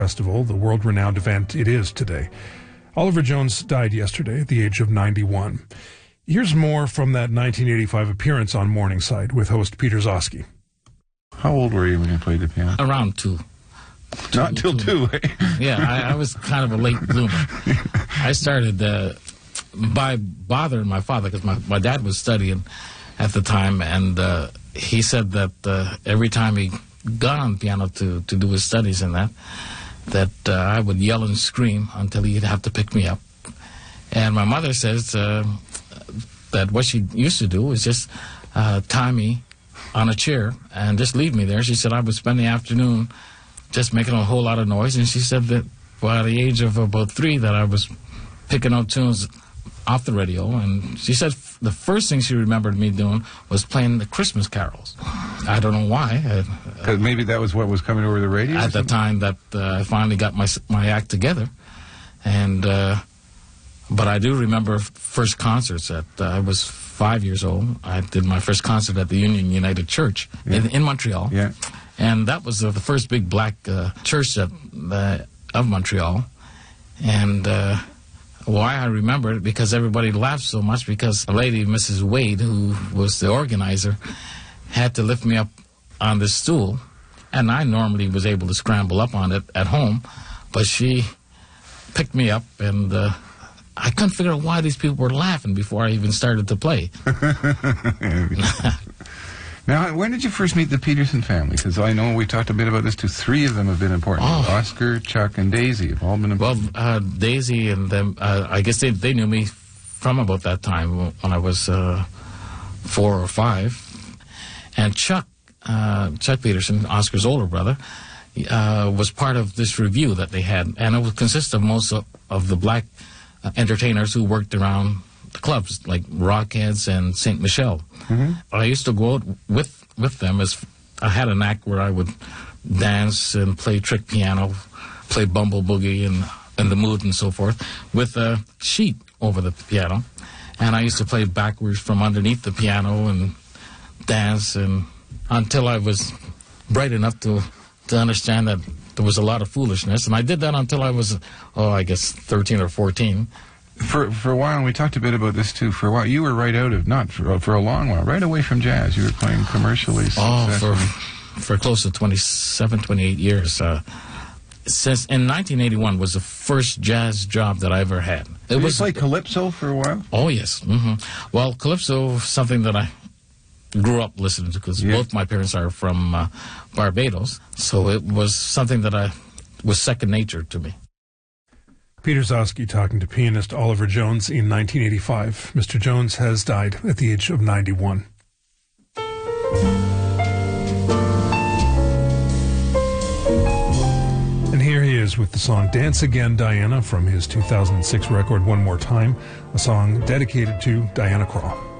Festival, the world-renowned event it is today. Oliver Jones died yesterday at the age of 91. Here's more from that 1985 appearance on Morningside with host Peter Zosky. How old were you when you played the piano? Around 2. Not till 2, eh? Yeah, I was kind of a late bloomer. I started by bothering my father because my dad was studying at the time, and he said that every time he got on the piano to do his studies and that I would yell and scream until he'd have to pick me up. And my mother says that what she used to do was just tie me on a chair and just leave me there. She said I would spend the afternoon just making a whole lot of noise, and she said that by the age of about 3 that I was picking up tunes off the radio, and she said the first thing she remembered me doing was playing the Christmas carols. I don't know why. Because maybe that was what was coming over the radio? At the time that I finally got my act together. And but I do remember first concerts I was 5 years old. I did my first concert at the Union United Church in Montreal. Yeah. And that was the first big black church of Montreal. And why I remember it, because everybody laughed so much, because a lady, Mrs. Wade, who was the organizer, had to lift me up on this stool. And I normally was able to scramble up on it at home, but she picked me up, and I couldn't figure out why these people were laughing before I even started to play. Now, when did you first meet the Peterson family? Because I know we talked a bit about this too. 3 of them have been important. Oscar, Chuck, and Daisy have all been important. Well, Daisy and them, I guess they knew me from about that time when I was 4 or 5. And Chuck Peterson, Oscar's older brother, was part of this review that they had. And it would consist of most of the black entertainers who worked around the clubs, like Rockheads and St. Michel. Mm-hmm. I used to go out with them. As I had an act where I would dance and play trick piano, play Bumble Boogie and The Mood and so forth, with a sheet over the piano. And I used to play backwards from underneath the piano and dance, and until I was bright enough to understand that there was a lot of foolishness. And I did that until I was, I guess 13 or 14. For a while, and we talked a bit about this too, for a while, you were right out of, not for a long while, right away from jazz. You were playing commercially. For close to 27, 28 years. Since in 1981 was the first jazz job that I ever had. Did you play calypso for a while? Oh, yes. Mm-hmm. Well, calypso is something that I grew up listening to, because both my parents are from Barbados, so it was something that was second nature to me. Peter Zosky talking to pianist Oliver Jones in 1985. Mr. Jones has died at the age of 91. And here he is with the song Dance Again, Diana, from his 2006 record One More Time, a song dedicated to Diana Krall.